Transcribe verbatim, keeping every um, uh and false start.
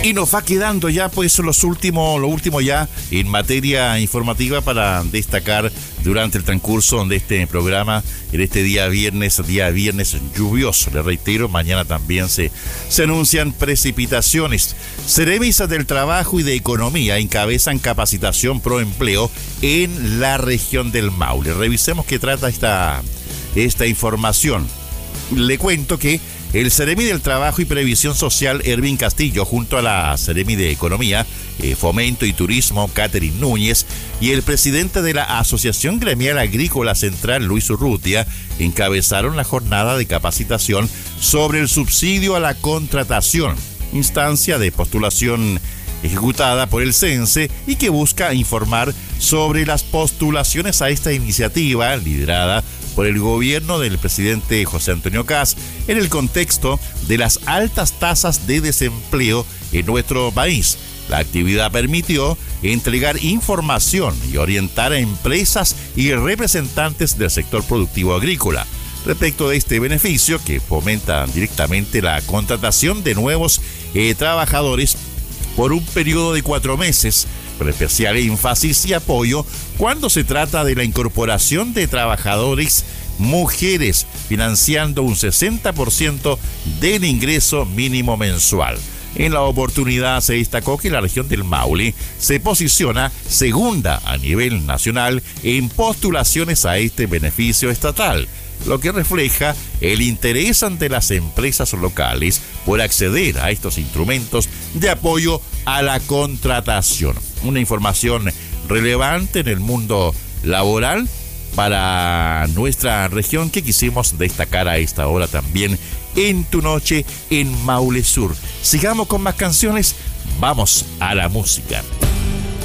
Y nos va quedando ya pues los últimos, lo último ya en materia informativa para destacar durante el transcurso de este programa en este día viernes, día viernes lluvioso. Le reitero, mañana también se, se anuncian precipitaciones. Ceremisas del Trabajo y de Economía encabezan capacitación pro empleo en la región del Maule. Revisemos qué trata esta, esta información. Le cuento que el Ceremi del Trabajo y Previsión Social, Ervin Castillo, junto a la Ceremi de Economía, eh, Fomento y Turismo, Catherine Núñez, y el presidente de la Asociación Gremial Agrícola Central, Luis Urrutia, encabezaron la jornada de capacitación sobre el subsidio a la contratación, instancia de postulación ejecutada por el CENSE y que busca informar sobre las postulaciones a esta iniciativa liderada por el gobierno del presidente José Antonio Kast en el contexto de las altas tasas de desempleo en nuestro país. La actividad permitió entregar información y orientar a empresas y representantes del sector productivo agrícola respecto de este beneficio que fomenta directamente la contratación de nuevos eh, trabajadores por un periodo de cuatro meses, con especial énfasis y apoyo cuando se trata de la incorporación de trabajadores mujeres, financiando un sesenta por ciento del ingreso mínimo mensual. En la oportunidad se destacó que la región del Maule se posiciona segunda a nivel nacional en postulaciones a este beneficio estatal, lo que refleja el interés ante las empresas locales por acceder a estos instrumentos de apoyo a la contratación. Una información relevante en el mundo laboral para nuestra región que quisimos destacar a esta hora también en Tu Noche en Maule Sur. Sigamos con más canciones, vamos a la música.